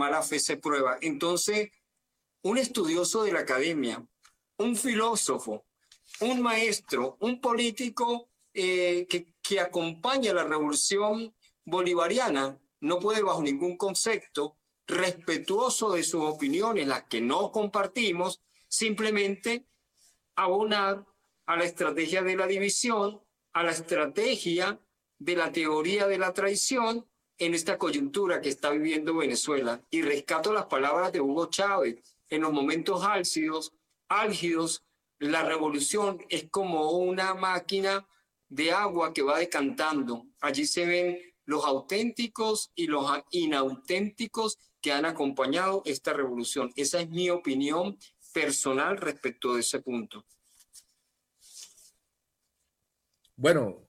mala fe se prueba. Entonces, un estudioso de la academia, un filósofo, un maestro, un político que acompaña la revolución bolivariana no puede bajo ningún concepto, respetuoso de sus opiniones, las que no compartimos, simplemente abonar a la estrategia de la división, a la estrategia de la teoría de la traición en esta coyuntura que está viviendo Venezuela. Y rescato las palabras de Hugo Chávez. En los momentos álgidos, la revolución es como una máquina de agua que va decantando. Allí se ven los auténticos y los inauténticos que han acompañado esta revolución. Esa es mi opinión personal respecto de ese punto. Bueno,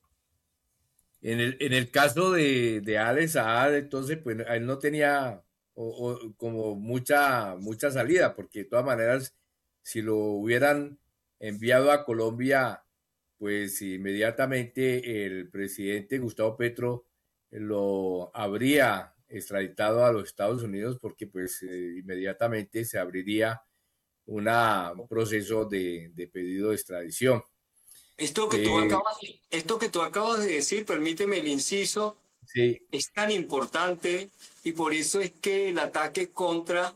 en el caso de Alex Saad, entonces, pues él no tenía como mucha salida, porque de todas maneras, si lo hubieran enviado a Colombia, pues inmediatamente el presidente Gustavo Petro lo habría extraditado a los Estados Unidos, porque pues inmediatamente se abriría un proceso de pedido de extradición. Eh, Esto que tú acabas de decir, permíteme el inciso, sí, es tan importante y por eso es que el ataque contra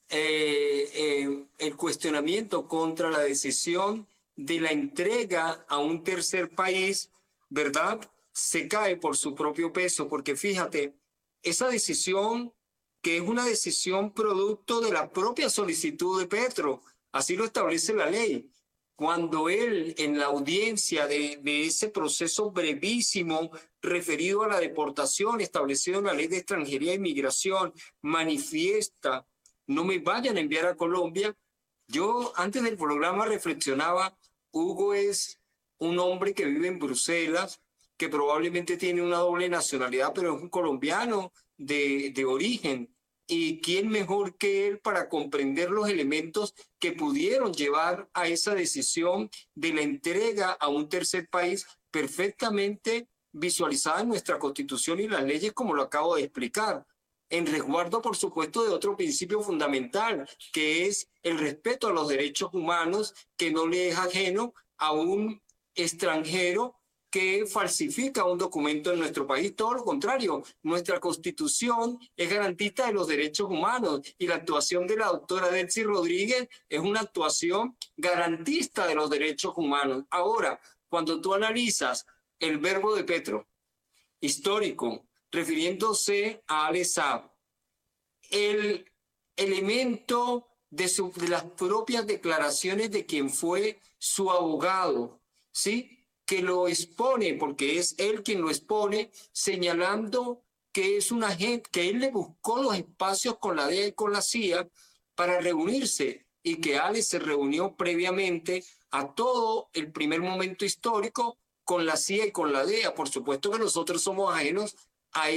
el cuestionamiento contra la decisión de la entrega a un tercer país, ¿verdad? Se cae por su propio peso, porque fíjate, esa decisión que es una decisión producto de la propia solicitud de Petro, así lo establece la ley. Cuando él, en la audiencia de ese proceso brevísimo referido a la deportación establecido en la ley de extranjería e inmigración, manifiesta, no me vayan a enviar a Colombia. Yo antes del programa reflexionaba, Hugo es un hombre que vive en Bruselas, que probablemente tiene una doble nacionalidad, pero es un colombiano de origen. ¿Y quién mejor que él para comprender los elementos que pudieron llevar a esa decisión de la entrega a un tercer país perfectamente visualizada en nuestra Constitución y las leyes, como lo acabo de explicar? En resguardo, por supuesto, de otro principio fundamental, que es el respeto a los derechos humanos, que no le es ajeno a un extranjero que falsifica un documento en nuestro país. Todo lo contrario, nuestra Constitución es garantista de los derechos humanos y la actuación de la doctora Delcy Rodríguez es una actuación garantista de los derechos humanos. Ahora, cuando tú analizas el verbo de Petro, histórico, refiriéndose a Alex Saab, el elemento de las propias declaraciones de quien fue su abogado, ¿sí? Que lo expone, porque es él quien lo expone, señalando que es una gente, que él le buscó los espacios con la DEA y con la CIA para reunirse y que Alex se reunió previamente a todo el primer momento histórico con la CIA y con la DEA. Por supuesto que nosotros somos ajenos a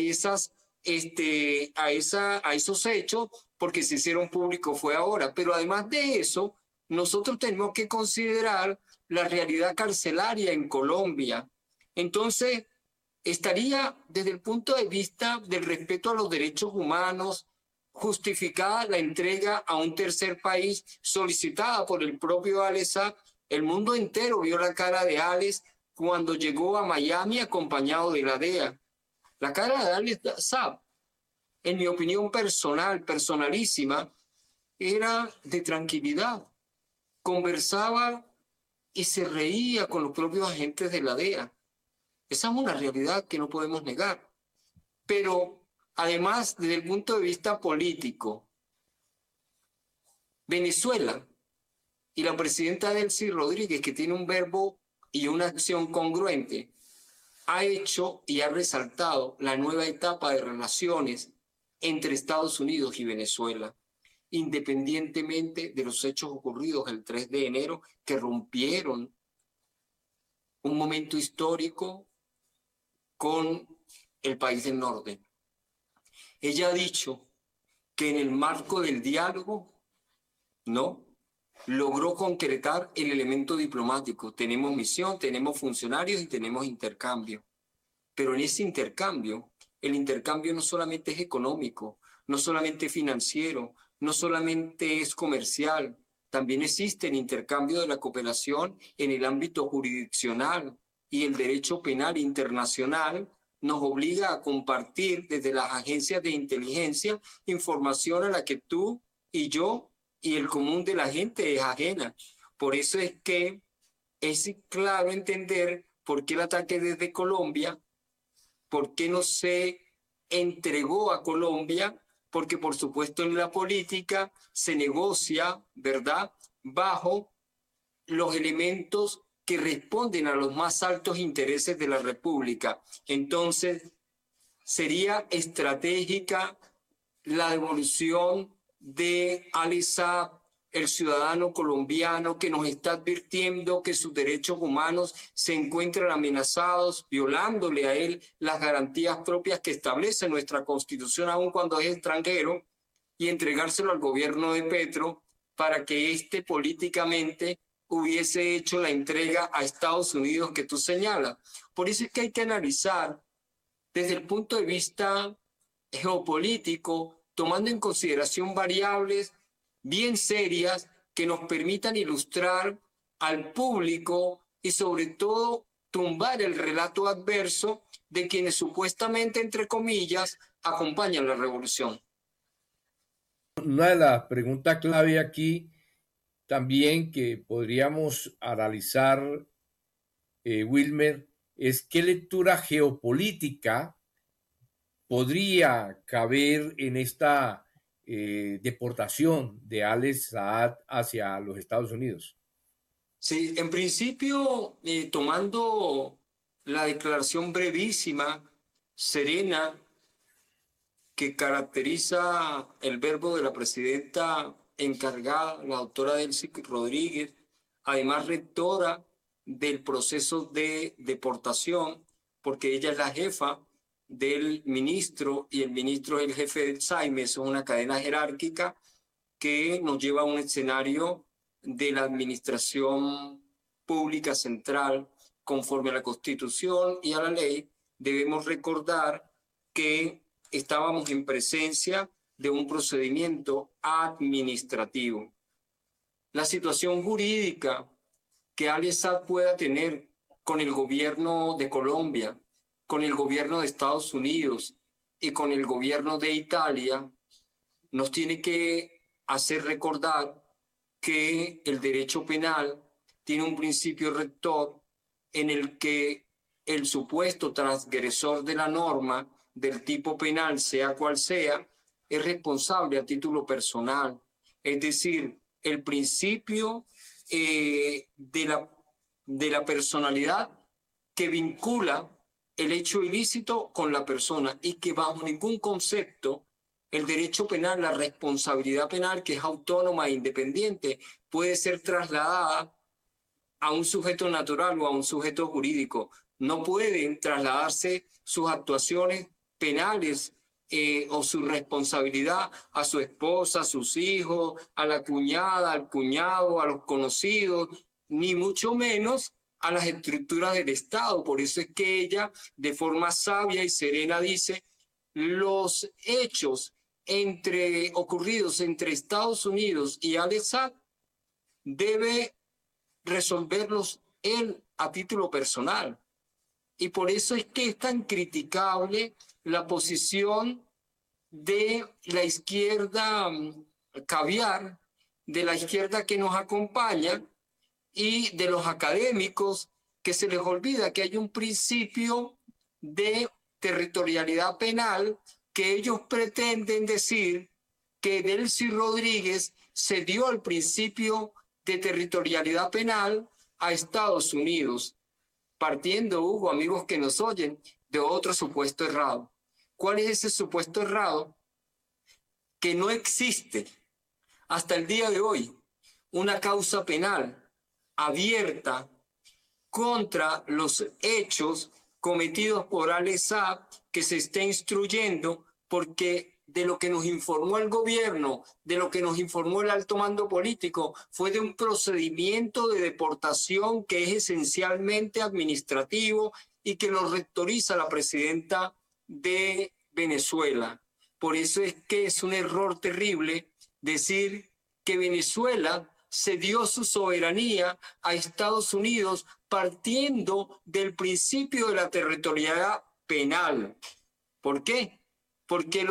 a esos hechos porque se hicieron públicos fue ahora. Pero además de eso, nosotros tenemos que considerar la realidad carcelaria en Colombia. Entonces, estaría desde el punto de vista del respeto a los derechos humanos justificada la entrega a un tercer país solicitada por el propio Alex Saab. El mundo entero vio la cara de Alex cuando llegó a Miami acompañado de la DEA. La cara de Alex Saab, en mi opinión personal, personalísima, era de tranquilidad. Conversaba y se reía con los propios agentes de la DEA. Esa es una realidad que no podemos negar. Pero además, desde el punto de vista político, Venezuela y la presidenta Delcy Rodríguez, que tiene un verbo y una acción congruente, ha hecho y ha resaltado la nueva etapa de relaciones entre Estados Unidos y Venezuela, independientemente de los hechos ocurridos el 3 de enero, que rompieron un momento histórico con el país del norte. Ella ha dicho que en el marco del diálogo, no, logró concretar el elemento diplomático. Tenemos misión, tenemos funcionarios y tenemos intercambio. Pero en ese intercambio, el intercambio no solamente es económico, no solamente financiero, no solamente es comercial, también existe el intercambio de la cooperación en el ámbito jurisdiccional, y el derecho penal internacional nos obliga a compartir desde las agencias de inteligencia información a la que tú y yo y el común de la gente es ajena. Por eso es que es claro entender por qué el ataque desde Colombia, por qué no se entregó a Colombia, porque por supuesto en la política se negocia, ¿verdad?, bajo los elementos que responden a los más altos intereses de la República. Entonces, sería estratégica la devolución de Ali Saab, el ciudadano colombiano que nos está advirtiendo que sus derechos humanos se encuentran amenazados, violándole a él las garantías propias que establece nuestra Constitución, aun cuando es extranjero, y entregárselo al gobierno de Petro para que éste políticamente hubiese hecho la entrega a Estados Unidos que tú señalas. Por eso es que hay que analizar desde el punto de vista geopolítico, tomando en consideración variables bien serias que nos permitan ilustrar al público y sobre todo tumbar el relato adverso de quienes supuestamente, entre comillas, acompañan la revolución. Una de las preguntas clave aquí también que podríamos analizar, Wilmer, es qué lectura geopolítica podría caber en esta deportación de Ali Saad hacia los Estados Unidos. Sí, en principio, tomando la declaración brevísima, serena, que caracteriza el verbo de la presidenta encargada, la doctora Delcy Rodríguez, además rectora del proceso de deportación, porque ella es la jefa del ministro y el ministro es el jefe del SAIME. Es una cadena jerárquica que nos lleva a un escenario de la administración pública central conforme a la Constitución y a la ley. Debemos recordar que estábamos en presencia de un procedimiento administrativo. La situación jurídica que Ali Saad pueda tener con el gobierno de Colombia, con el gobierno de Estados Unidos y con el gobierno de Italia nos tiene que hacer recordar que el derecho penal tiene un principio rector en el que el supuesto transgresor de la norma del tipo penal, sea cual sea, es responsable a título personal. Es decir, el principio de la personalidad que vincula el hecho ilícito con la persona y que bajo ningún concepto el derecho penal, la responsabilidad penal, que es autónoma e independiente, puede ser trasladada a un sujeto natural o a un sujeto jurídico. No pueden trasladarse sus actuaciones penales o su responsabilidad a su esposa, a sus hijos, a la cuñada, al cuñado, a los conocidos, ni mucho menos a las estructuras del Estado. Por eso es que ella, de forma sabia y serena, dice: los hechos ocurridos entre Estados Unidos y Ali Saad debe resolverlos él a título personal. Y por eso es que es tan criticable la posición de la izquierda caviar, de la izquierda que nos acompaña y de los académicos, que se les olvida que hay un principio de territorialidad penal, que ellos pretenden decir que Delcy Rodríguez se dio al principio de territorialidad penal a Estados Unidos, partiendo, Hugo, amigos que nos oyen, de otro supuesto errado. ¿Cuál es ese supuesto errado? Que no existe hasta el día de hoy una causa penal abierta contra los hechos cometidos por Ali Saad, que se esté instruyendo, porque de lo que nos informó el gobierno, de lo que nos informó el alto mando político, fue de un procedimiento de deportación que es esencialmente administrativo y que lo rectoriza la presidenta de Venezuela. Por eso es que es un error terrible decir que Venezuela cedió su soberanía a Estados Unidos partiendo del principio de la territorialidad penal. ¿Por qué? Porque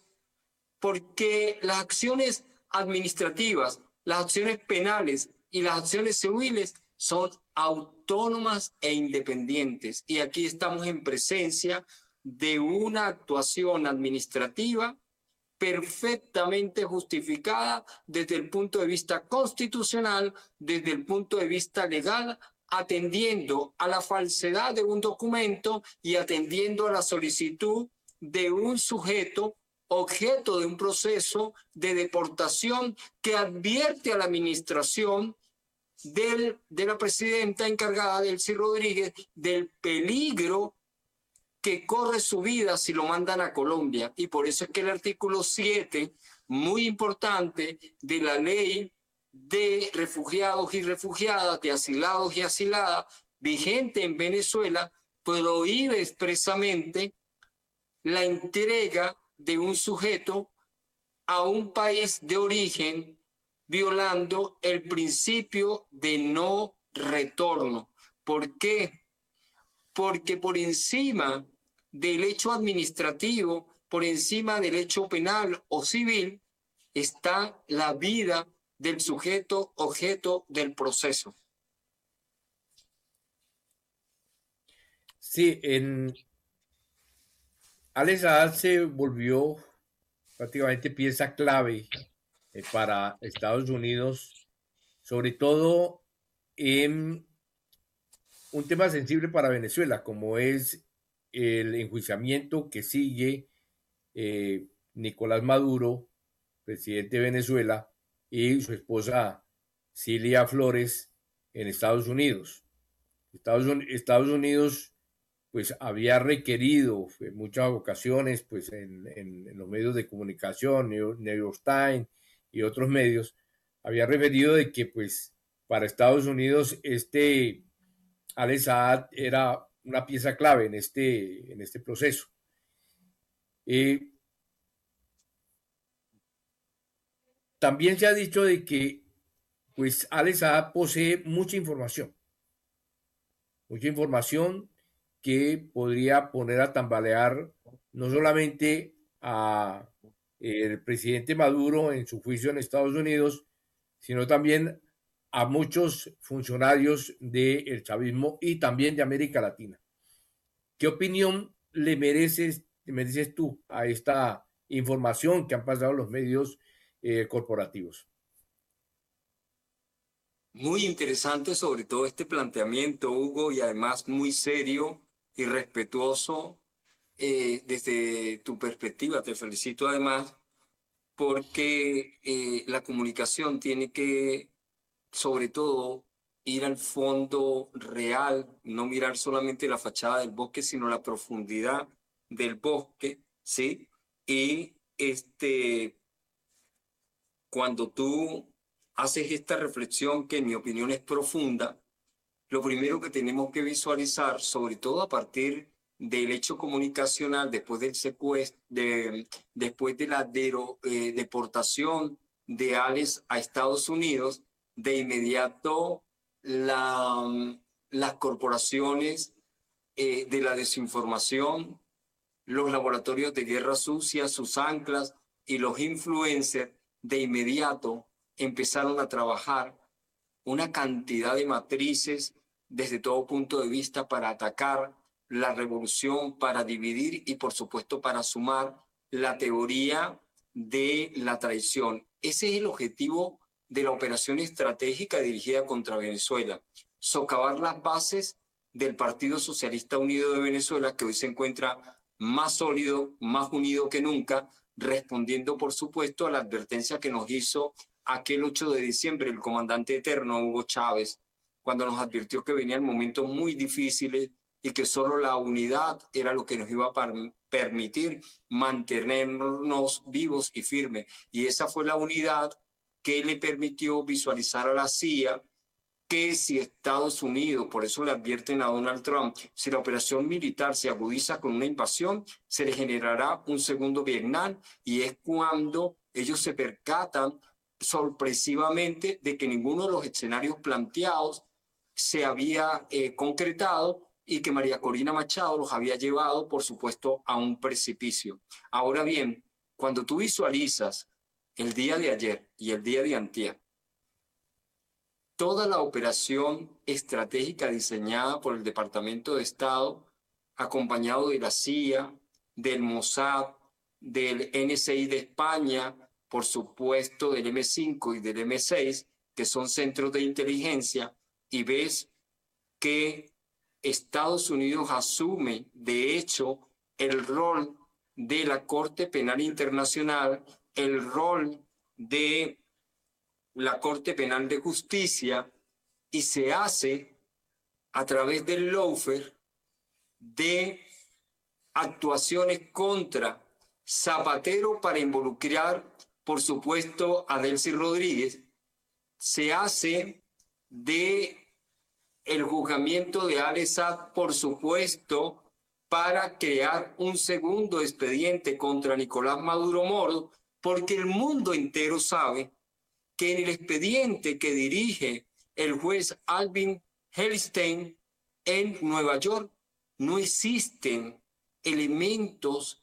las acciones administrativas, las acciones penales y las acciones civiles son autónomas e independientes. Y aquí estamos en presencia de una actuación administrativa perfectamente justificada desde el punto de vista constitucional, desde el punto de vista legal, atendiendo a la falsedad de un documento y atendiendo a la solicitud de un sujeto objeto de un proceso de deportación que advierte a la administración de la presidenta encargada, Delcy Rodríguez, del peligro que corre su vida si lo mandan a Colombia. Y por eso es que el artículo 7, muy importante, de la ley de refugiados y refugiadas, de asilados y asiladas, vigente en Venezuela, prohíbe expresamente la entrega de un sujeto a un país de origen, violando el principio de no retorno. ¿Por qué? Porque por encima del hecho administrativo, por encima del hecho penal o civil, está la vida del sujeto objeto del proceso. Sí, Alex Saab se volvió prácticamente pieza clave para Estados Unidos, sobre todo en un tema sensible para Venezuela, como es el enjuiciamiento que sigue Nicolás Maduro, presidente de Venezuela, y su esposa Cilia Flores en Estados Unidos. Estados Unidos pues había requerido en muchas ocasiones, pues en los medios de comunicación, New York Times y otros medios, había referido de que pues para Estados Unidos Alex Saab era una pieza clave en este proceso. También se ha dicho de que pues Alex Saab posee mucha información que podría poner a tambalear no solamente a el presidente Maduro en su juicio en Estados Unidos, sino también a muchos funcionarios del chavismo y también de América Latina. ¿Qué opinión mereces tú a esta información que han pasado los medios corporativos? Muy interesante sobre todo este planteamiento, Hugo, y además muy serio y respetuoso desde tu perspectiva. Te felicito además porque la comunicación tiene que, sobre todo, ir al fondo real, no mirar solamente la fachada del bosque, sino la profundidad del bosque, ¿sí? Y cuando tú haces esta reflexión, que en mi opinión es profunda, lo primero que tenemos que visualizar, sobre todo a partir del hecho comunicacional, después del secuestro, después de la deportación de Alex a Estados Unidos, de inmediato las corporaciones de la desinformación, los laboratorios de guerra sucia, sus anclas y los influencers de inmediato empezaron a trabajar una cantidad de matrices desde todo punto de vista para atacar la revolución, para dividir y por supuesto para sumar la teoría de la traición. Ese es el objetivo de la operación estratégica dirigida contra Venezuela: socavar las bases del Partido Socialista Unido de Venezuela, que hoy se encuentra más sólido, más unido que nunca, respondiendo por supuesto a la advertencia que nos hizo aquel 8 de diciembre el comandante eterno Hugo Chávez, cuando nos advirtió que venían momentos muy difíciles y que solo la unidad era lo que nos iba a permitir mantenernos vivos y firmes. Y esa fue la unidad que le permitió visualizar a la CIA que si Estados Unidos, por eso le advierten a Donald Trump, si la operación militar se agudiza con una invasión, se le generará un segundo Vietnam, y es cuando ellos se percatan sorpresivamente de que ninguno de los escenarios planteados se había concretado y que María Corina Machado los había llevado, por supuesto, a un precipicio. Ahora bien, cuando tú visualizas el día de ayer y el día de antier, toda la operación estratégica diseñada por el Departamento de Estado, acompañado de la CIA, del Mossad, del NSI de España, por supuesto del M5 y del M6, que son centros de inteligencia, y ves que Estados Unidos asume, de hecho, el rol de la Corte Penal Internacional, el rol de la Corte Penal de Justicia, y se hace a través del lawfare de actuaciones contra Zapatero para involucrar, por supuesto, a Delcy Rodríguez. Se hace de el juzgamiento de Alex Saab, por supuesto, para crear un segundo expediente contra Nicolás Maduro Moro, porque el mundo entero sabe que en el expediente que dirige el juez Alvin Helstein en Nueva York no existen elementos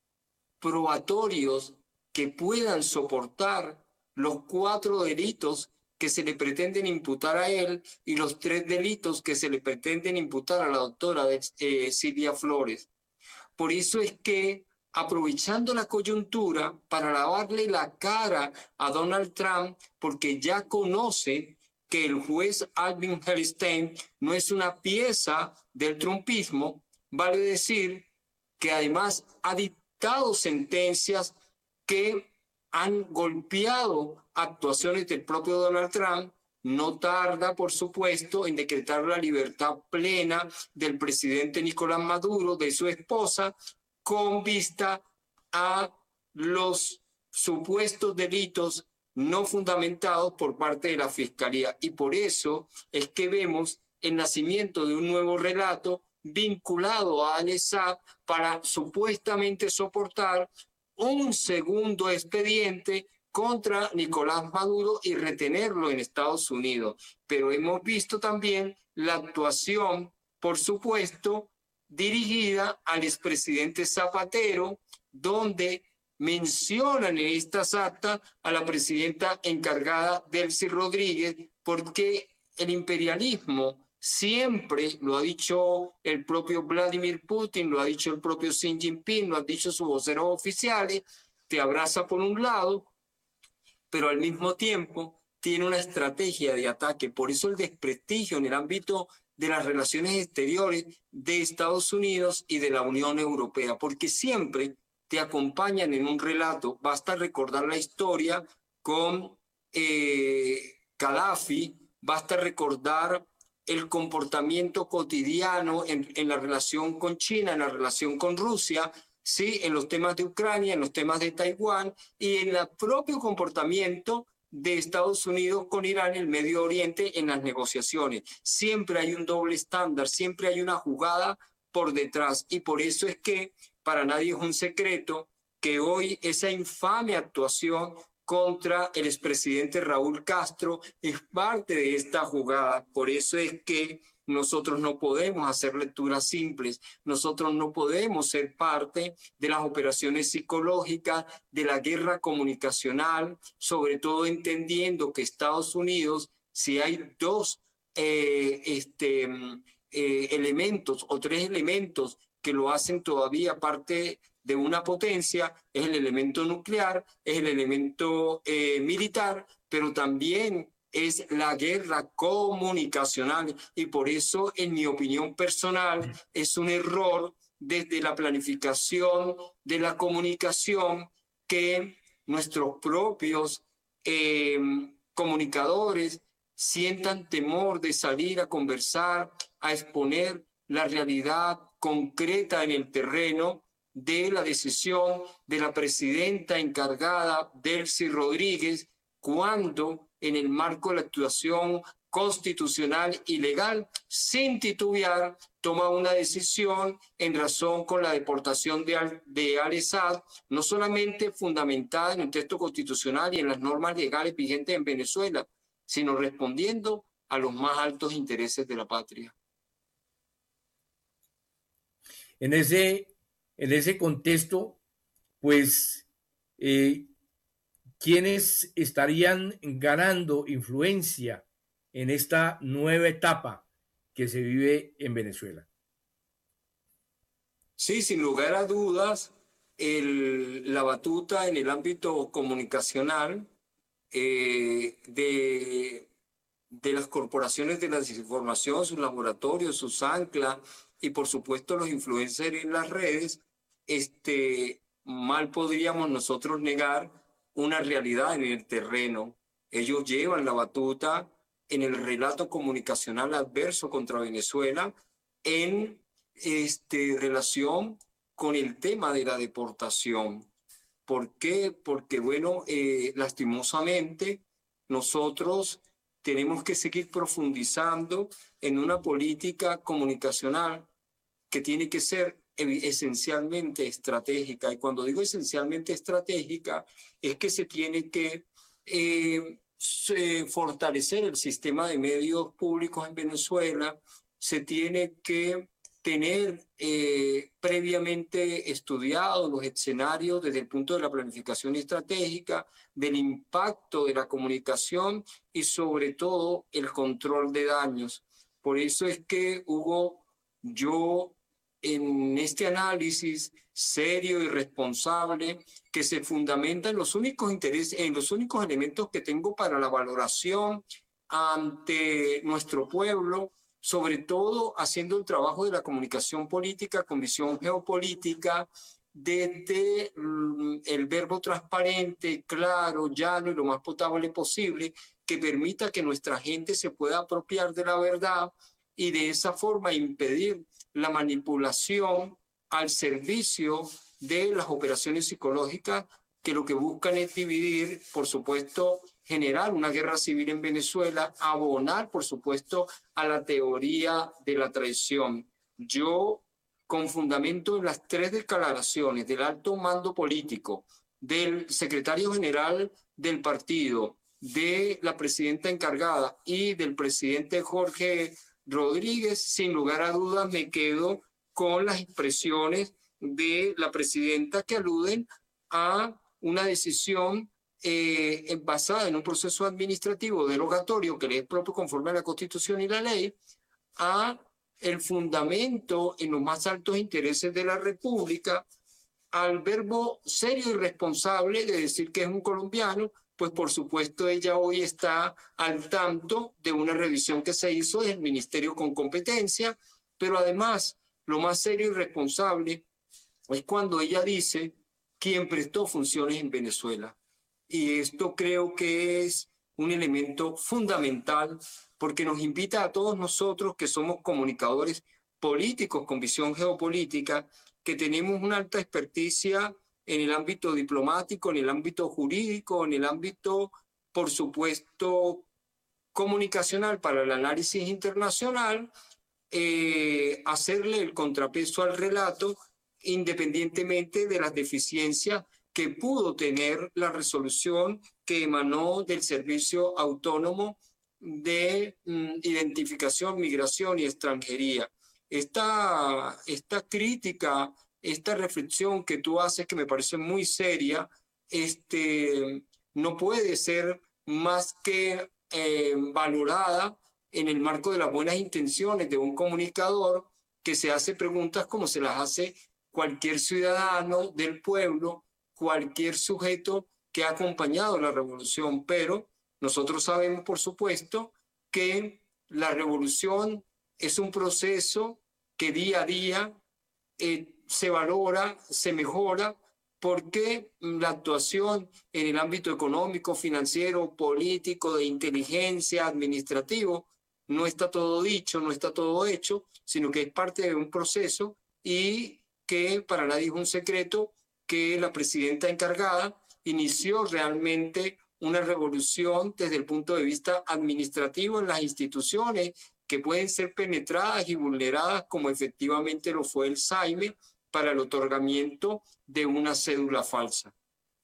probatorios que puedan soportar los 4 delitos que se le pretenden imputar a él y los 3 delitos que se le pretenden imputar a la doctora Silvia Flores. Por eso es que, aprovechando la coyuntura para lavarle la cara a Donald Trump, porque ya conoce que el juez Alvin Helstein no es una pieza del trumpismo, vale decir que además ha dictado sentencias que han golpeado actuaciones del propio Donald Trump. No tarda, por supuesto, en decretar la libertad plena del presidente Nicolás Maduro, de su esposa, con vista a los supuestos delitos no fundamentados por parte de la Fiscalía. Y por eso es que vemos el nacimiento de un nuevo relato vinculado a Alex Saab para supuestamente soportar un segundo expediente contra Nicolás Maduro y retenerlo en Estados Unidos. Pero hemos visto también la actuación, por supuesto, dirigida al expresidente Zapatero, donde mencionan en estas actas a la presidenta encargada, Delcy Rodríguez, porque el imperialismo siempre, lo ha dicho el propio Vladimir Putin, lo ha dicho el propio Xi Jinping, lo han dicho sus voceros oficiales, te abraza por un lado, pero al mismo tiempo tiene una estrategia de ataque. Por eso el desprestigio en el ámbito de las relaciones exteriores de Estados Unidos y de la Unión Europea, porque siempre te acompañan en un relato. Basta recordar la historia con Gaddafi, basta recordar el comportamiento cotidiano en la relación con China, en la relación con Rusia, ¿sí? En los temas de Ucrania, en los temas de Taiwán y en el propio comportamiento de Estados Unidos con Irán en el Medio Oriente en las negociaciones. Siempre hay un doble estándar, siempre hay una jugada por detrás, y por eso es que para nadie es un secreto que hoy esa infame actuación contra el expresidente Raúl Castro es parte de esta jugada. Por eso es que nosotros no podemos hacer lecturas simples, nosotros no podemos ser parte de las operaciones psicológicas, de la guerra comunicacional, sobre todo entendiendo que Estados Unidos, si hay dos elementos o 3 elementos que lo hacen todavía parte de una potencia, es el elemento nuclear, es el elemento militar, pero también es la guerra comunicacional. Y por eso, en mi opinión personal, es un error desde la planificación de la comunicación que nuestros propios comunicadores sientan temor de salir a conversar, a exponer la realidad concreta en el terreno de la decisión de la presidenta encargada, Delcy Rodríguez, cuando en el marco de la actuación constitucional y legal, sin titubear, toma una decisión en razón con la deportación de al-Assad, no solamente fundamentada en el texto constitucional y en las normas legales vigentes en Venezuela, sino respondiendo a los más altos intereses de la patria. En ese contexto, pues, ¿quiénes estarían ganando influencia en esta nueva etapa que se vive en Venezuela? Sí, sin lugar a dudas, la batuta en el ámbito comunicacional de las corporaciones de la desinformación, sus laboratorios, sus anclas y por supuesto los influencers en las redes, mal podríamos nosotros negar una realidad en el terreno. Ellos llevan la batuta en el relato comunicacional adverso contra Venezuela en relación con el tema de la deportación. ¿Por qué? Porque, bueno, lastimosamente nosotros tenemos que seguir profundizando en una política comunicacional que tiene que ser esencialmente estratégica. Y cuando digo esencialmente estratégica, es que se tiene que fortalecer el sistema de medios públicos en Venezuela, se tiene que tener previamente estudiado los escenarios desde el punto de la planificación estratégica, del impacto de la comunicación y sobre todo el control de daños. Por eso es que, Hugo, yo en este análisis serio y responsable que se fundamenta en los únicos intereses, en los únicos elementos que tengo para la valoración ante nuestro pueblo, sobre todo haciendo el trabajo de la comunicación política con visión geopolítica, desde el verbo transparente, claro, llano y lo más potable posible, que permita que nuestra gente se pueda apropiar de la verdad y de esa forma impedir la manipulación al servicio de las operaciones psicológicas que lo que buscan es dividir, por supuesto, generar una guerra civil en Venezuela, abonar, por supuesto, a la teoría de la traición. Yo, con fundamento en las 3 declaraciones del alto mando político, del secretario general del partido, de la presidenta encargada y del presidente Jorge Rodríguez, sin lugar a dudas me quedo con las expresiones de la presidenta que aluden a una decisión basada en un proceso administrativo derogatorio que le es propio conforme a la Constitución y la ley, a el fundamento en los más altos intereses de la República, al verbo serio y responsable de decir que es un colombiano, pues por supuesto ella hoy está al tanto de una revisión que se hizo del ministerio con competencia, pero además lo más serio y responsable es cuando ella dice quién prestó funciones en Venezuela. Y esto creo que es un elemento fundamental porque nos invita a todos nosotros que somos comunicadores políticos con visión geopolítica, que tenemos una alta experticia en el ámbito diplomático, en el ámbito jurídico, en el ámbito, por supuesto, comunicacional para el análisis internacional, hacerle el contrapeso al relato independientemente de las deficiencias que pudo tener la resolución que emanó del Servicio Autónomo de Identificación, Migración y Extranjería. Esta crítica, esta reflexión que tú haces, que me parece muy seria, no puede ser más que valorada en el marco de las buenas intenciones de un comunicador que se hace preguntas como se las hace cualquier ciudadano del pueblo, cualquier sujeto que ha acompañado la revolución. Pero nosotros sabemos, por supuesto, que la revolución es un proceso que día a día se valora, se mejora, porque la actuación en el ámbito económico, financiero, político, de inteligencia, administrativo, no está todo dicho, no está todo hecho, sino que es parte de un proceso y que para nadie es un secreto que la presidenta encargada inició realmente una revolución desde el punto de vista administrativo en las instituciones que pueden ser penetradas y vulneradas, como efectivamente lo fue el SAIME para el otorgamiento de una cédula falsa.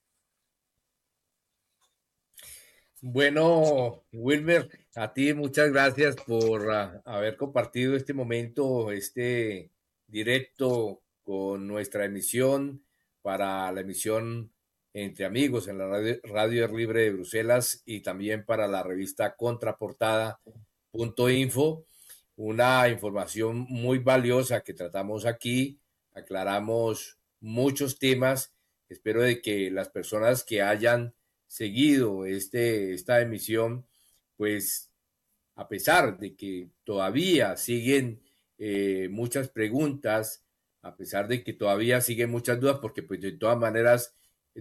Bueno, Wilmer, a ti muchas gracias por haber compartido este momento, este directo con nuestra emisión para la emisión Entre Amigos en la Radio Libre de Bruselas y también para la revista Contraportada.info. Una información muy valiosa que tratamos aquí, aclaramos muchos temas. Espero de que las personas que hayan seguido esta emisión, pues a pesar de que todavía siguen muchas preguntas, a pesar de que todavía siguen muchas dudas, porque pues de todas maneras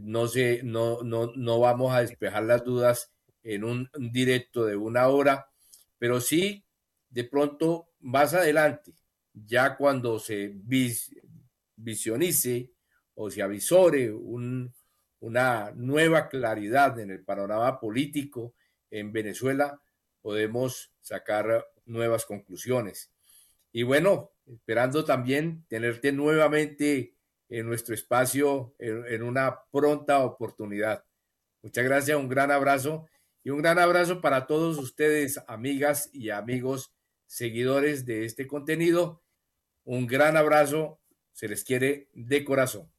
no vamos a despejar las dudas en un directo de 1 hora, pero sí de pronto más adelante, ya cuando se visionice o se avisore una nueva claridad en el panorama político en Venezuela, podemos sacar nuevas conclusiones. Y bueno, esperando también tenerte nuevamente en nuestro espacio en una pronta oportunidad. Muchas gracias, un gran abrazo y un gran abrazo para todos ustedes, amigas y amigos, seguidores de este contenido. Un gran abrazo, se les quiere de corazón.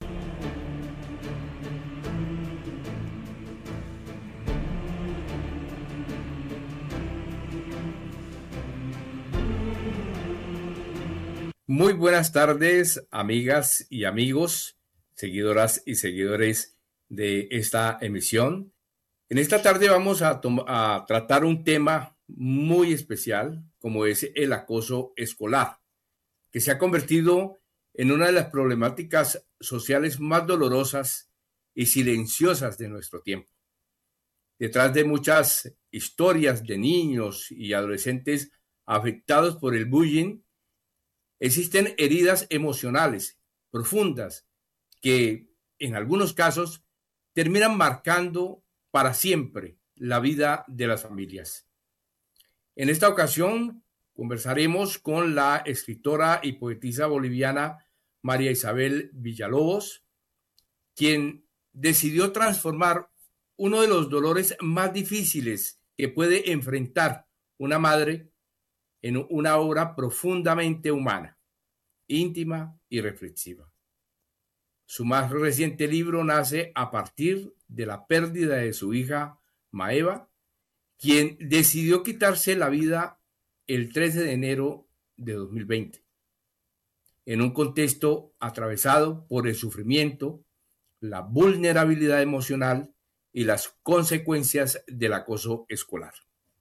Muy buenas tardes, amigas y amigos, seguidoras y seguidores de esta emisión. En esta tarde vamos a tratar un tema muy especial, como es el acoso escolar, que se ha convertido en una de las problemáticas sociales más dolorosas y silenciosas de nuestro tiempo. Detrás de muchas historias de niños y adolescentes afectados por el bullying, existen heridas emocionales profundas que en algunos casos terminan marcando para siempre la vida de las familias. En esta ocasión conversaremos con la escritora y poetisa boliviana María Isabel Villalobos, quien decidió transformar uno de los dolores más difíciles que puede enfrentar una madre en una obra profundamente humana, íntima y reflexiva. Su más reciente libro nace a partir de la pérdida de su hija Maeva, quien decidió quitarse la vida el 13 de enero de 2020, en un contexto atravesado por el sufrimiento, la vulnerabilidad emocional y las consecuencias del acoso escolar.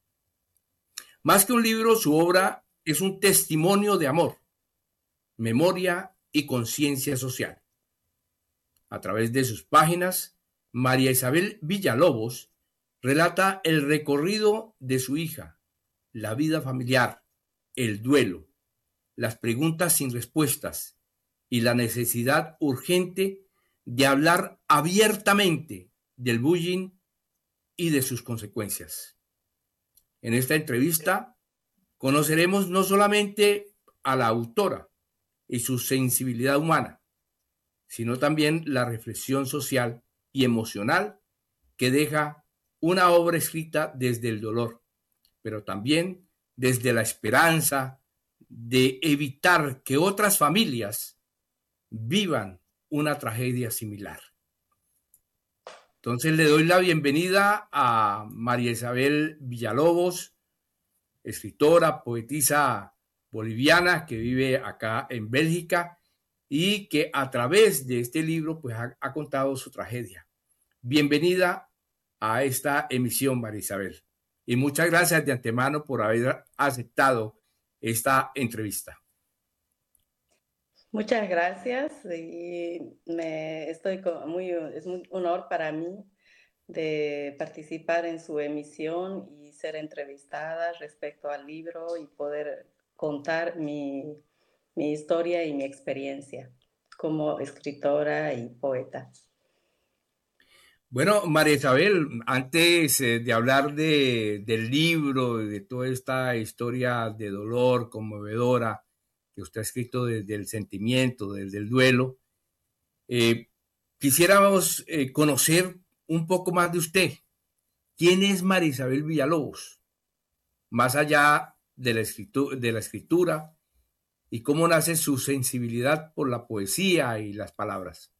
Más que un libro, su obra es un testimonio de amor, memoria y conciencia social. A través de sus páginas, María Isabel Villalobos relata el recorrido de su hija, la vida familiar, el duelo, las preguntas sin respuestas y la necesidad urgente de hablar abiertamente del bullying y de sus consecuencias. En esta entrevista conoceremos no solamente a la autora y su sensibilidad humana, sino también la reflexión social y emocional que deja una obra escrita desde el dolor, pero también desde la esperanza de evitar que otras familias vivan una tragedia similar. Entonces le doy la bienvenida a María Isabel Villalobos, escritora, poetisa boliviana que vive acá en Bélgica y que a través de este libro pues ha contado su tragedia. Bienvenida a esta emisión, María Isabel, y muchas gracias de antemano por haber aceptado esta entrevista. Muchas gracias y es un honor para mí de participar en su emisión y ser entrevistada respecto al libro y poder contar mi historia y mi experiencia como escritora y poeta. Bueno, María Isabel, antes de hablar del libro, de toda esta historia de dolor conmovedora que usted ha escrito desde el sentimiento, desde el duelo, eh, quisiéramos conocer un poco más de usted. ¿Quién es María Isabel Villalobos? Más allá de la escritura y cómo nace su sensibilidad por la poesía y las palabras.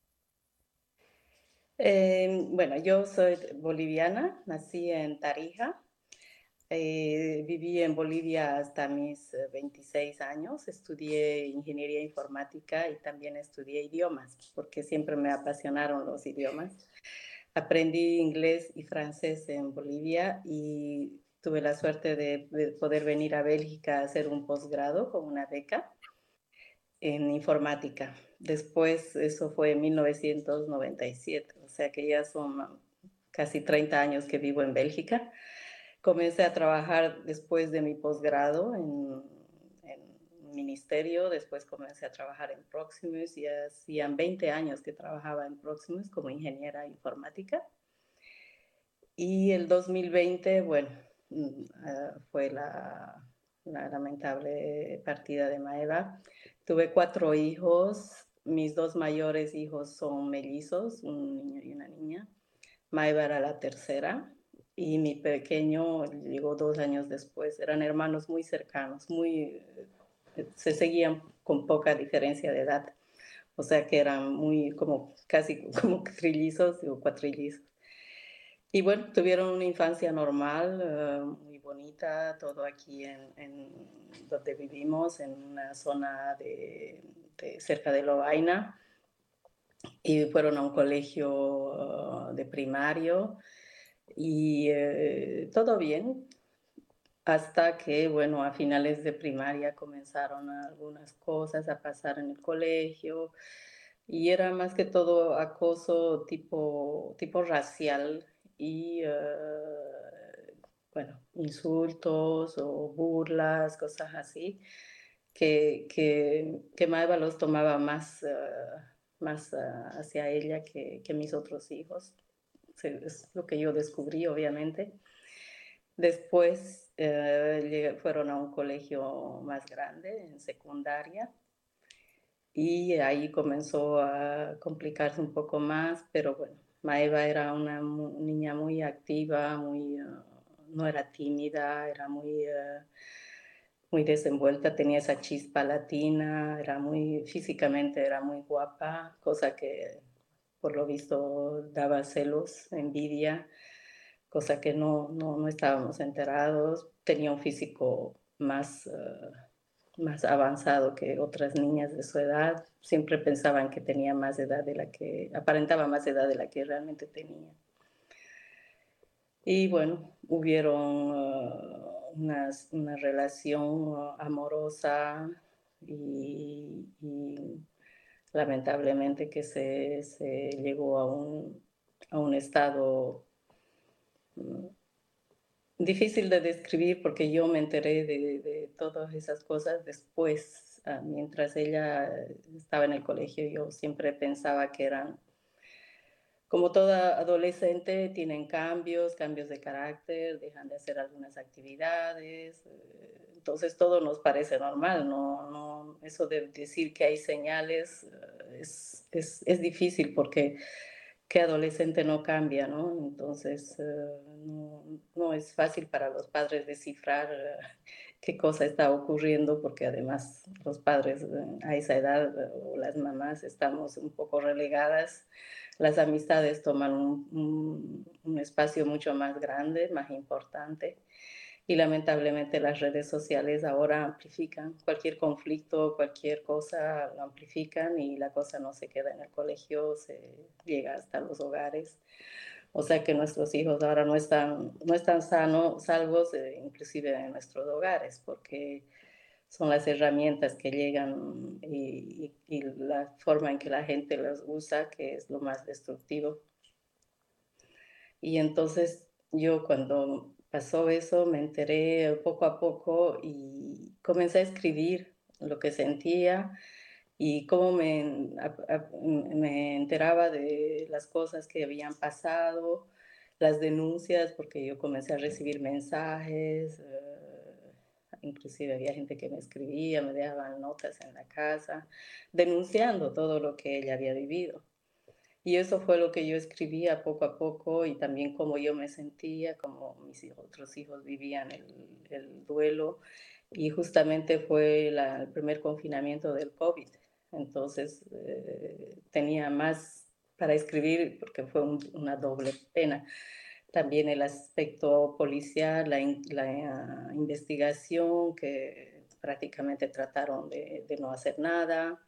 Bueno, yo soy boliviana, nací en Tarija. Viví en Bolivia hasta mis 26 años, estudié ingeniería informática y también estudié idiomas, porque siempre me apasionaron los idiomas. Aprendí inglés y francés en Bolivia y tuve la suerte de poder venir a Bélgica a hacer un posgrado con una beca en informática. Después, eso fue en 1997, o sea que ya son casi 30 años que vivo en Bélgica. Comencé a trabajar después de mi posgrado en un ministerio, después comencé a trabajar en Proximus y hacían 20 años que trabajaba en Proximus como ingeniera informática. Y el 2020, bueno, fue la lamentable partida de Maeva. Tuve 4 hijos, mis 2 mayores hijos son mellizos, un niño y una niña. Maeva era la tercera y mi pequeño llegó 2 años después. Eran hermanos muy cercanos, se seguían con poca diferencia de edad. O sea que eran muy como casi como trillizos o cuatrillizos. Y bueno, tuvieron una infancia normal, muy bonita, todo aquí en donde vivimos, en una zona cerca de Lovaina, y fueron a un colegio de primario y todo bien, hasta que, bueno, a finales de primaria comenzaron algunas cosas a pasar en el colegio y era más que todo acoso tipo racial y, bueno, insultos o burlas, cosas así, que Maeva los tomaba más hacia ella que mis otros hijos. Es lo que yo descubrí, obviamente. Después fueron a un colegio más grande, en secundaria, y ahí comenzó a complicarse un poco más, pero bueno, Maeva era una niña muy activa, no era tímida, era muy desenvuelta, tenía esa chispa latina, físicamente era muy guapa, cosa que por lo visto daba celos, envidia, cosa que no estábamos enterados. Tenía un físico más avanzado que otras niñas de su edad. Siempre pensaban que tenía más edad aparentaba más edad de la que realmente tenía. Y bueno, hubieron una relación amorosa y lamentablemente que se llegó a un estado difícil de describir porque yo me enteré de todas esas cosas después. Mientras ella estaba en el colegio, yo siempre pensaba que eran, como toda adolescente, tienen cambios de carácter, dejan de hacer algunas actividades. Entonces todo nos parece normal, no, eso de decir que hay señales es difícil porque qué adolescente no cambia, ¿no? Entonces, no es fácil para los padres descifrar qué cosa está ocurriendo, porque además los padres a esa edad o las mamás estamos un poco relegadas. Las amistades toman un espacio mucho más grande, más importante. Y lamentablemente las redes sociales ahora amplifican cualquier conflicto, cualquier cosa, lo amplifican y la cosa no se queda en el colegio, se llega hasta los hogares. O sea que nuestros hijos ahora no están salvos, inclusive en nuestros hogares, porque son las herramientas que llegan y la forma en que la gente las usa que es lo más destructivo. Y entonces yo cuando pasó eso me enteré poco a poco y comencé a escribir lo que sentía y cómo me enteraba de las cosas que habían pasado, las denuncias, porque yo comencé a recibir mensajes, inclusive había gente que me escribía, me dejaban notas en la casa, denunciando todo lo que ella había vivido. Y eso fue lo que yo escribía poco a poco y también cómo yo me sentía, cómo mis otros hijos vivían el duelo. Y justamente fue el primer confinamiento del COVID. Entonces tenía más para escribir porque fue una doble pena. También el aspecto policial, la investigación, que prácticamente trataron de no hacer nada.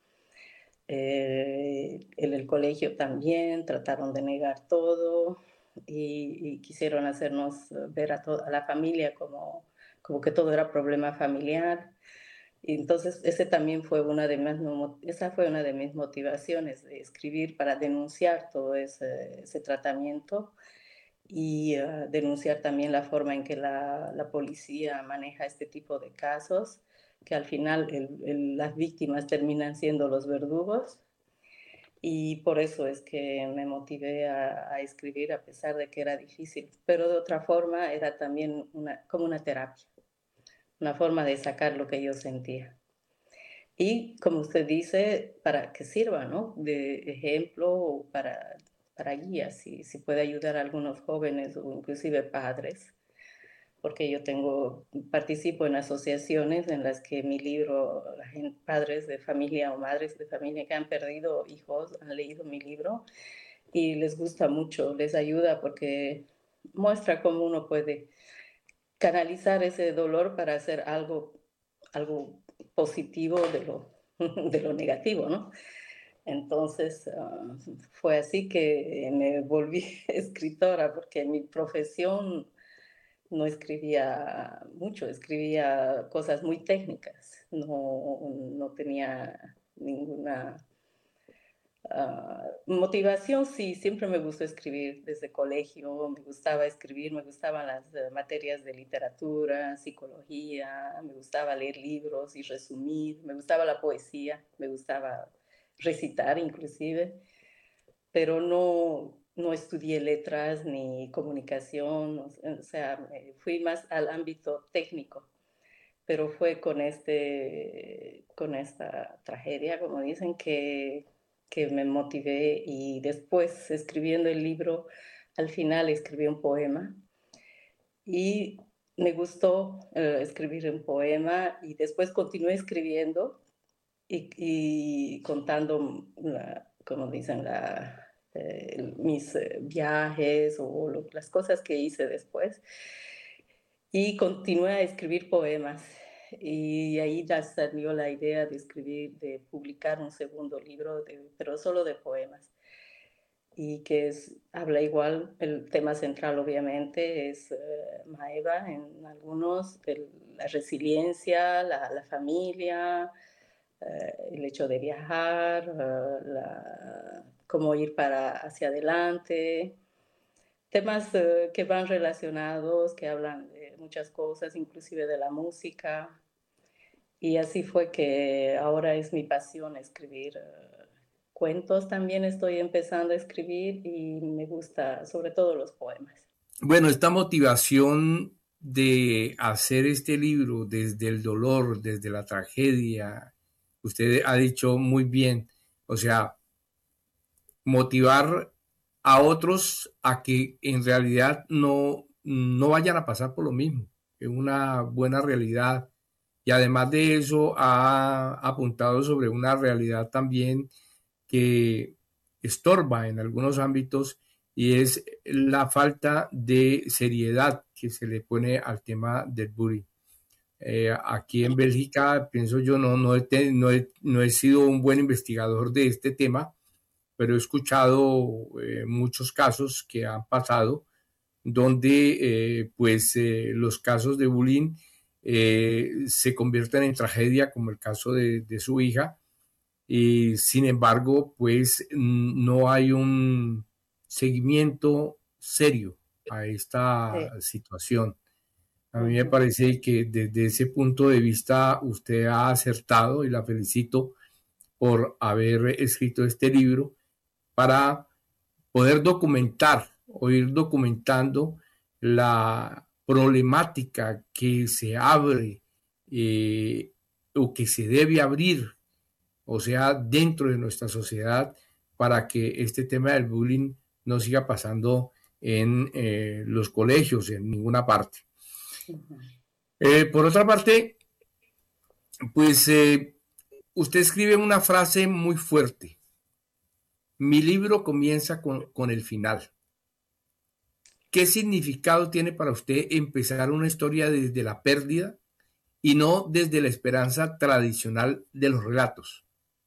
En el colegio también trataron de negar todo y quisieron hacernos ver a la familia como que todo era problema familiar. Y entonces esa fue una de mis motivaciones de escribir para denunciar todo ese tratamiento y denunciar también la forma en que la policía maneja este tipo de casos, que al final las víctimas terminan siendo los verdugos. Y por eso es que me motivé a escribir a pesar de que era difícil. Pero de otra forma era también como una terapia, una forma de sacar lo que yo sentía. Y como usted dice, para que sirva, ¿no? De ejemplo o para guía, si puede ayudar a algunos jóvenes o inclusive padres, porque yo participo en asociaciones en las que mi libro, padres de familia o madres de familia que han perdido hijos han leído mi libro y les gusta mucho, les ayuda porque muestra cómo uno puede canalizar ese dolor para hacer algo positivo de lo negativo, ¿no? Entonces fue así que me volví escritora, porque mi profesión no escribía mucho, escribía cosas muy técnicas, no tenía ninguna motivación. Sí, siempre me gustó escribir desde colegio, me gustaba escribir, me gustaban las materias de literatura, psicología, me gustaba leer libros y resumir, me gustaba la poesía, me gustaba recitar inclusive, pero no estudié letras ni comunicación, o sea, fui más al ámbito técnico, pero fue con esta tragedia, como dicen, que me motivé, y después escribiendo el libro, al final escribí un poema y me gustó escribir un poema, y después continué escribiendo y contando, como dicen, mis viajes o las cosas que hice después. Y continué a escribir poemas. Y ahí ya salió la idea de de publicar un segundo libro, pero solo de poemas. Y habla igual, el tema central obviamente es Maeva en algunos, la resiliencia, la familia, el hecho de viajar, cómo ir hacia adelante, temas que van relacionados, que hablan de muchas cosas, inclusive de la música. Y así fue que ahora es mi pasión escribir cuentos. También estoy empezando a escribir y me gusta sobre todo los poemas. Bueno, esta motivación de hacer este libro desde el dolor, desde la tragedia, usted ha dicho muy bien, o sea, motivar a otros a que en realidad no vayan a pasar por lo mismo, es una buena realidad. Y además de eso ha apuntado sobre una realidad también que estorba en algunos ámbitos, y es la falta de seriedad que se le pone al tema del bullying. Aquí en Bélgica, pienso yo, no he sido un buen investigador de este tema, pero he escuchado muchos casos que han pasado donde los casos de bullying se convierten en tragedia, como el caso de su hija, y sin embargo, pues no hay un seguimiento serio a esta situación. A mí me parece que desde ese punto de vista usted ha acertado y la felicito, por haber escrito este libro para poder documentar o ir documentando la problemática que se abre o que se debe abrir, o sea, dentro de nuestra sociedad, para que este tema del bullying no siga pasando en los colegios, en ninguna parte. Por otra parte, pues usted escribe una frase muy fuerte. Mi libro comienza con el final. ¿Qué significado tiene para usted empezar una historia desde la pérdida y no desde la esperanza tradicional de los relatos?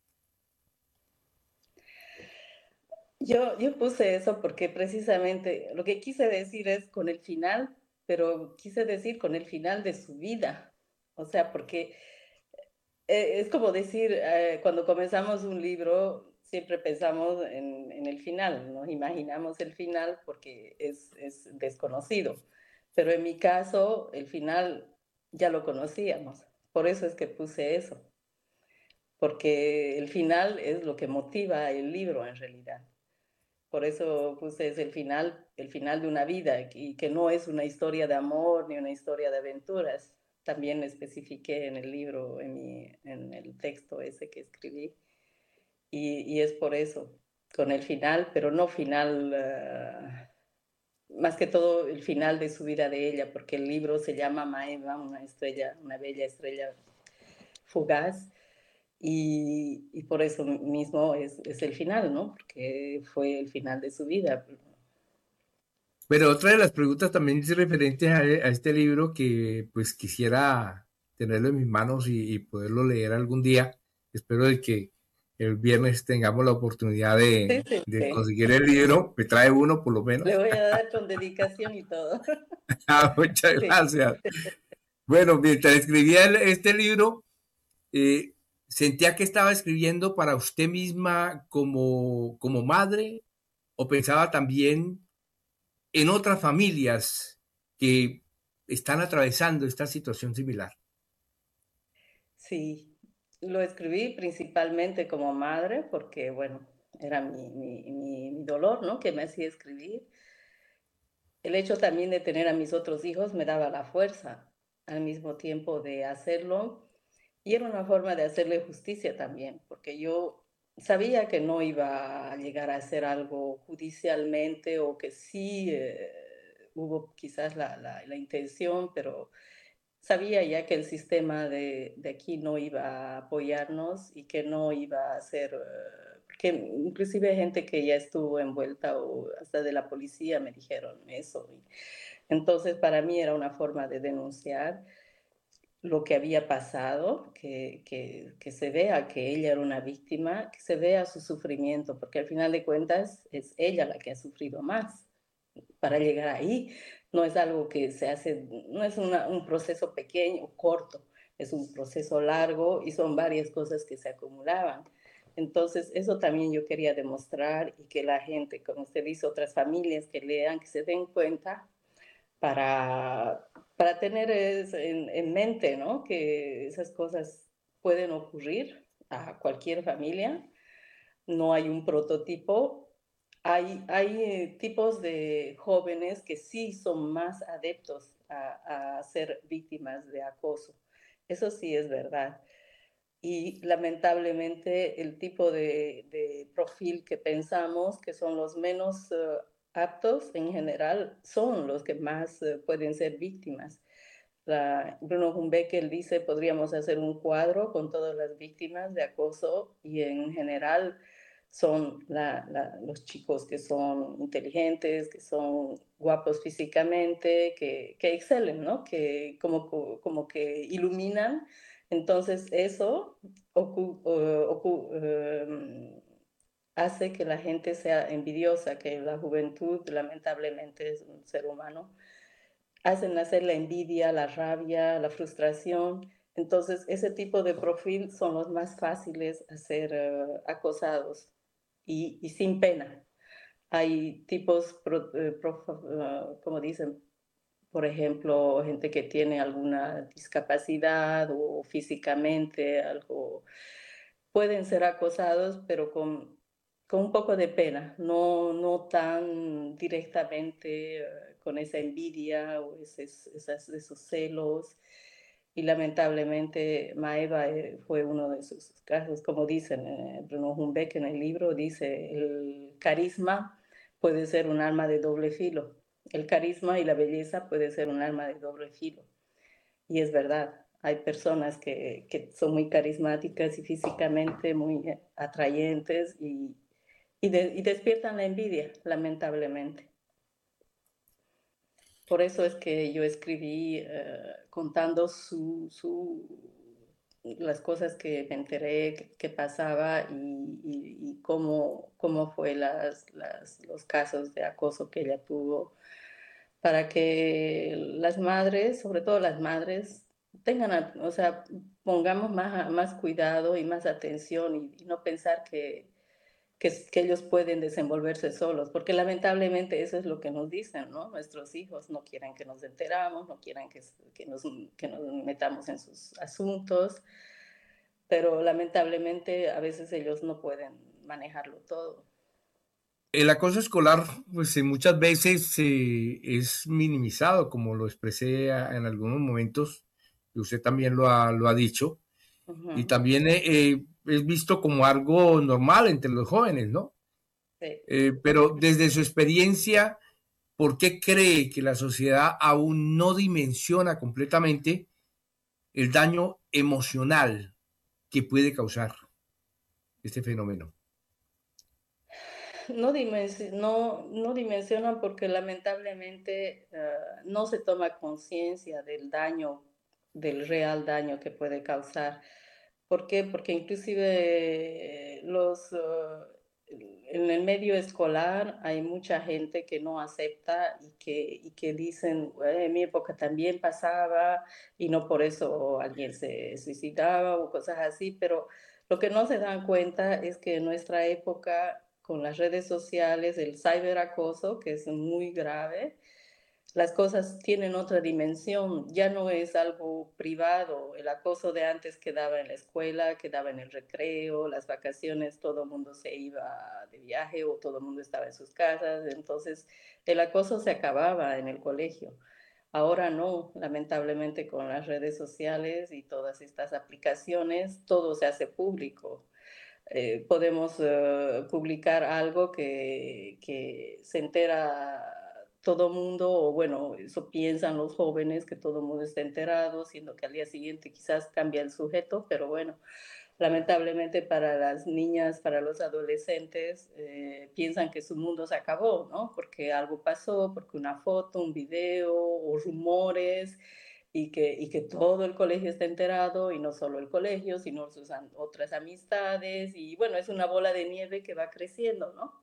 Yo puse eso porque precisamente lo que quise decir es con el final, pero quise decir con el final de su vida. O sea, porque es como decir, cuando comenzamos un libro, siempre pensamos en el final, nos imaginamos el final porque es desconocido. Pero en mi caso, el final ya lo conocíamos. Por eso es que puse eso, porque el final es lo que motiva el libro en realidad. Por eso puse es el final de una vida y que no es una historia de amor ni una historia de aventuras. También especifiqué en el libro, en el texto ese que escribí. Y es por eso, con el final, pero no final, más que todo el final de su vida de ella, porque el libro se llama Maeva, una estrella, una bella estrella fugaz. Y por eso mismo es el final, ¿no? Porque fue el final de su vida. Pero otra de las preguntas también es referente a este libro que pues quisiera tenerlo en mis manos y poderlo leer algún día. Espero de que el viernes tengamos la oportunidad Sí, sí, de sí. conseguir el libro. Me trae uno por lo Le menos. voy a dar con dedicación y todo. Muchas Sí. gracias. Bueno, mientras escribía este libro, eh, ¿sentía que estaba escribiendo para usted misma como madre o pensaba también en otras familias que están atravesando esta situación similar? Sí, lo escribí principalmente como madre porque, bueno, era mi dolor, ¿no? Que me hacía escribir. El hecho también de tener a mis otros hijos me daba la fuerza al mismo tiempo de hacerlo y era una forma de hacerle justicia también, porque yo sabía que no iba a llegar a hacer algo judicialmente o que sí hubo quizás la intención, pero sabía ya que el sistema de aquí no iba a apoyarnos y que no iba a ser, porque inclusive hay gente que ya estuvo envuelta o hasta de la policía me dijeron eso. Y entonces para mí era una forma de denunciar lo que había pasado, que se vea que ella era una víctima, que se vea su sufrimiento, porque al final de cuentas es ella la que ha sufrido más para llegar ahí. No es algo que se hace, no es un proceso pequeño, corto, es un proceso largo y son varias cosas que se acumulaban. Entonces, eso también yo quería demostrar y que la gente, como usted dice, otras familias que lean, que se den cuenta para tener en mente, ¿no? Que esas cosas pueden ocurrir a cualquier familia. No hay un prototipo. Hay tipos de jóvenes que sí son más adeptos a ser víctimas de acoso. Eso sí es verdad. Y lamentablemente el tipo de perfil que pensamos que son los menos aptos en general son los que más pueden ser víctimas. Bruno Humbeke dice, podríamos hacer un cuadro con todas las víctimas de acoso y en general son los chicos que son inteligentes, que son guapos físicamente, que excelen, ¿no? Que como que iluminan. Entonces eso hace que la gente sea envidiosa, que la juventud lamentablemente es un ser humano hacen nacer la envidia, la rabia, la frustración. Entonces, ese tipo de perfil son los más fáciles a ser acosados y sin pena. Hay tipos, como dicen, por ejemplo, gente que tiene alguna discapacidad o físicamente algo pueden ser acosados, pero con un poco de pena, no tan directamente con esa envidia o esos celos. Y lamentablemente Maeva fue uno de esos casos, como dicen, Bruno Humbeck en el libro dice, el carisma puede ser un arma de doble filo. El carisma y la belleza puede ser un arma de doble filo. Y es verdad, hay personas que son muy carismáticas y físicamente muy atrayentes y despiertan la envidia, lamentablemente. Por eso es que yo escribí contando las cosas que me enteré que pasaba y cómo fue los casos de acoso que ella tuvo, para que las madres, sobre todo las madres, tengan, o sea, pongamos más cuidado y más atención y no pensar que ellos pueden desenvolverse solos, porque lamentablemente eso es lo que nos dicen, ¿no? Nuestros hijos no quieren que nos enteramos, no quieren que nos metamos en sus asuntos, pero lamentablemente a veces ellos no pueden manejarlo todo. El acoso escolar, pues muchas veces es minimizado, como lo expresé en algunos momentos, y usted también lo ha dicho, y Uh-huh. también es visto como algo normal entre los jóvenes, ¿no? Sí. Pero desde su experiencia, ¿por qué cree que la sociedad aún no dimensiona completamente el daño emocional que puede causar este fenómeno? No dimensionan porque lamentablemente no se toma conciencia del daño, del real daño que puede causar. ¿Por qué? Porque inclusive en el medio escolar hay mucha gente que no acepta y que dicen, en mi época también pasaba y no por eso alguien se suicidaba o cosas así, pero lo que no se dan cuenta es que en nuestra época, con las redes sociales, el ciberacoso, que es muy grave, las cosas tienen otra dimensión, ya no es algo privado, el acoso de antes quedaba en la escuela, quedaba en el recreo, las vacaciones, todo el mundo se iba de viaje o todo el mundo estaba en sus casas, entonces el acoso se acababa en el colegio. Ahora no, lamentablemente con las redes sociales y todas estas aplicaciones, todo se hace público. Podemos publicar algo que se entera todo mundo, o bueno, eso piensan los jóvenes, que todo el mundo está enterado, siendo que al día siguiente quizás cambia el sujeto, pero bueno, lamentablemente para las niñas, para los adolescentes, piensan que su mundo se acabó, ¿no? Porque algo pasó, porque una foto, un video o rumores, y que todo el colegio está enterado, y no solo el colegio, sino sus otras amistades, y bueno, es una bola de nieve que va creciendo, ¿no?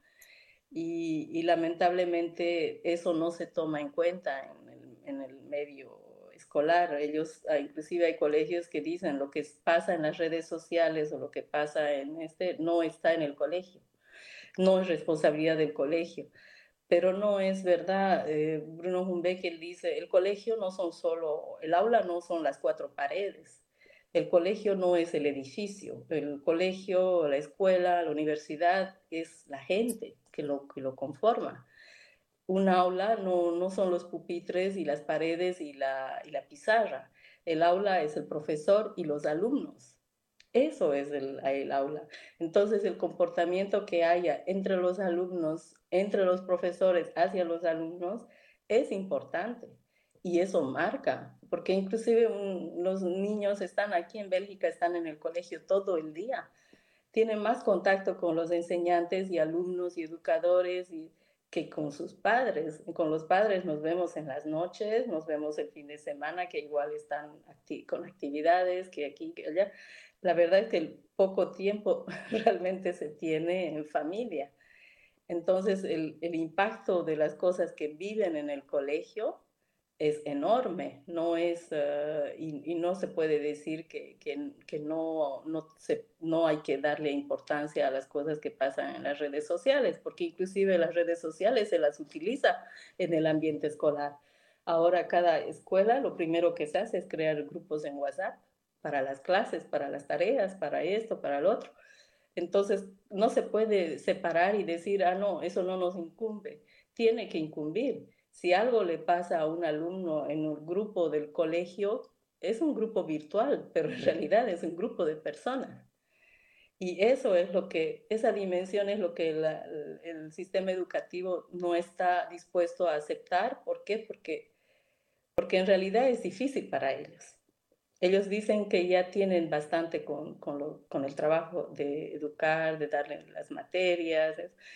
Y lamentablemente eso no se toma en cuenta en el medio escolar. Inclusive hay colegios que dicen lo que pasa en las redes sociales o lo que pasa no está en el colegio, no es responsabilidad del colegio. Pero no es verdad. Bruno Humbeck dice, el aula no son las cuatro paredes. El colegio no es el edificio. El colegio, la escuela, la universidad es la gente que lo conforma. Un aula no son los pupitres y las paredes y la pizarra. El aula es el profesor y los alumnos. Eso es el aula. Entonces, el comportamiento que haya entre los alumnos, entre los profesores hacia los alumnos, es importante. Y eso marca, porque inclusive los niños están aquí en Bélgica, están en el colegio todo el día, tienen más contacto con los enseñantes y alumnos y educadores que con sus padres. Con los padres nos vemos en las noches, nos vemos el fin de semana, que igual están con actividades, que aquí, que allá. La verdad es que el poco tiempo realmente se tiene en familia. Entonces, el impacto de las cosas que viven en el colegio es enorme, y no se puede decir que no hay que darle importancia a las cosas que pasan en las redes sociales, porque inclusive las redes sociales se las utiliza en el ambiente escolar. Ahora cada escuela lo primero que se hace es crear grupos en WhatsApp para las clases, para las tareas, para esto, para lo otro. Entonces, no se puede separar y decir, ah, no, eso no nos incumbe. Tiene que incumbir. Si algo le pasa a un alumno en un grupo del colegio, es un grupo virtual, pero en realidad es un grupo de personas. Y eso es lo que, esa dimensión es lo que el sistema educativo no está dispuesto a aceptar. ¿Por qué? Porque en realidad es difícil para ellos. Ellos dicen que ya tienen bastante con el trabajo de educar, de darle las materias,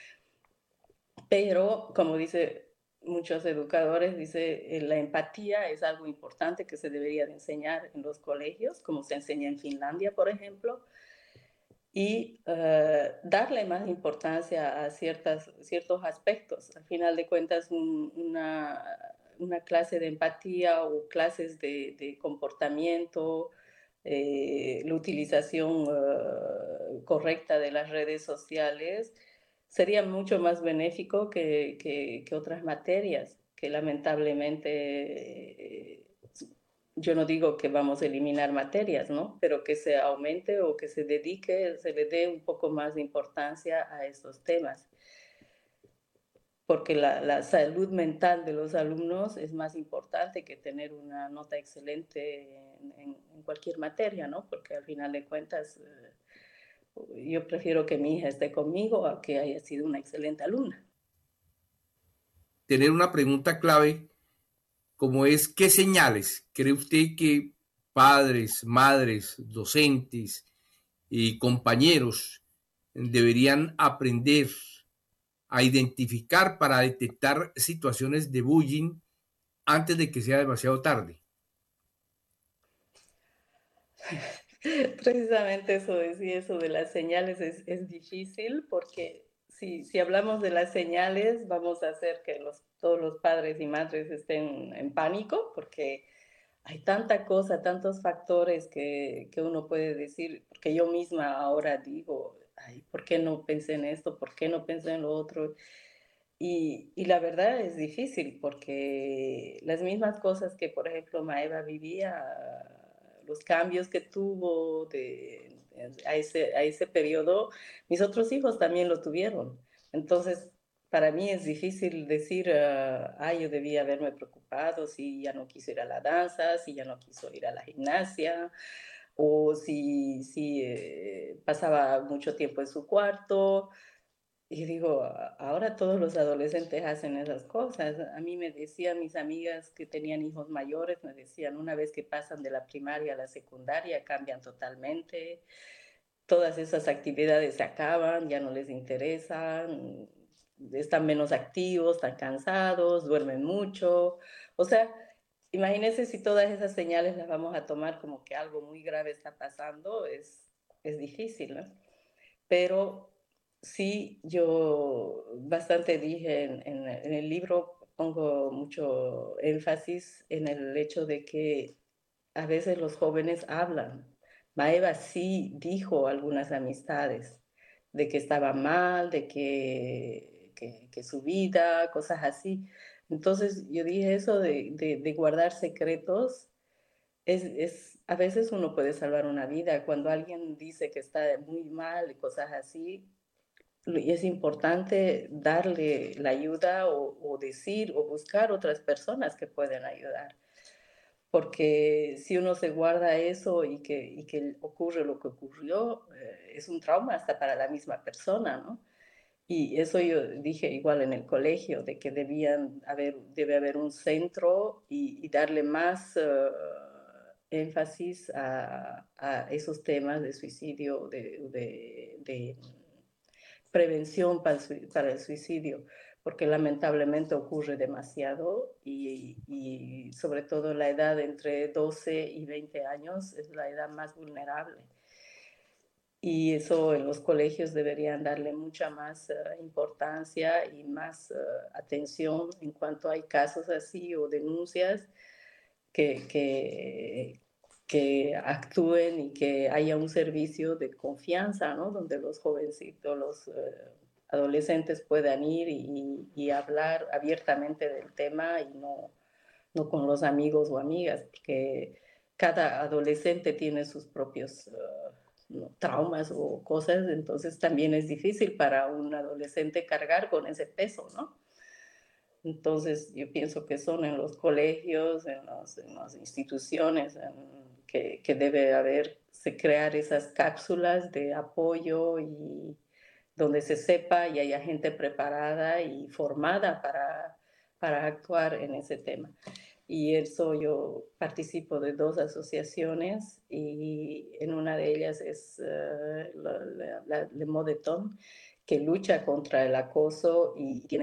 pero como dice muchos educadores, dice la empatía es algo importante que se debería de enseñar en los colegios, como se enseña en Finlandia, por ejemplo, y darle más importancia a ciertos aspectos. Al final de cuentas, una clase de empatía o clases de comportamiento, la utilización correcta de las redes sociales, sería mucho más benéfico que otras materias que lamentablemente yo no digo que vamos a eliminar materias, ¿no? Pero que se aumente o que se dedique, se le dé un poco más de importancia a estos temas. Porque la salud mental de los alumnos es más importante que tener una nota excelente en cualquier materia, ¿no? Porque al final de cuentas, yo prefiero que mi hija esté conmigo a que haya sido una excelente alumna. Tener una pregunta clave como es, ¿qué señales cree usted que padres, madres, docentes y compañeros deberían aprender a identificar para detectar situaciones de bullying antes de que sea demasiado tarde? Precisamente eso decía, eso de las señales es difícil porque si hablamos de las señales vamos a hacer que todos los padres y madres estén en pánico porque hay tanta cosa, tantos factores que uno puede decir, porque yo misma ahora digo, ay, ¿por qué no pensé en esto? ¿Por qué no pensé en lo otro? Y la verdad es difícil porque las mismas cosas que, por ejemplo, Maeva vivía, los cambios que tuvo a ese periodo, mis otros hijos también lo tuvieron. Entonces, para mí es difícil decir, yo debía haberme preocupado si ya no quiso ir a la danza, si ya no quiso ir a la gimnasia, o si pasaba mucho tiempo en su cuarto. Y digo, ahora todos los adolescentes hacen esas cosas. A mí me decían mis amigas que tenían hijos mayores, me decían, una vez que pasan de la primaria a la secundaria, cambian totalmente. Todas esas actividades se acaban, ya no les interesan, están menos activos, están cansados, duermen mucho. O sea, imagínense si todas esas señales las vamos a tomar como que algo muy grave está pasando, es difícil, ¿no? Pero sí, yo bastante dije en el libro, pongo mucho énfasis en el hecho de que a veces los jóvenes hablan. Maeva sí dijo a algunas amistades de que estaba mal, de que su vida, cosas así. Entonces yo dije eso de guardar secretos a veces uno puede salvar una vida. Cuando alguien dice que está muy mal y cosas así, y es importante darle la ayuda o decir o buscar otras personas que pueden ayudar. Porque si uno se guarda eso y que ocurre lo que ocurrió, es un trauma hasta para la misma persona, ¿no? Y eso yo dije igual en el colegio, de que debe haber un centro y darle más énfasis a esos temas de suicidio, de prevención para el suicidio, porque lamentablemente ocurre demasiado y sobre todo la edad entre 12 y 20 años es la edad más vulnerable. Y eso en los colegios deberían darle mucha más importancia y más atención en cuanto hay casos así o denuncias que, que, que actúen y que haya un servicio de confianza, ¿no? Donde los jovencitos, los adolescentes puedan ir y hablar abiertamente del tema y no con los amigos o amigas, porque cada adolescente tiene sus propios traumas o cosas, entonces también es difícil para un adolescente cargar con ese peso, ¿no? Entonces yo pienso que son en los colegios, en las instituciones, que debe crear esas cápsulas de apoyo y donde se sepa y haya gente preparada y formada para actuar en ese tema. Y eso yo participo de 2 asociaciones y en una de ellas es Le Modeton, que lucha contra el acoso y tiene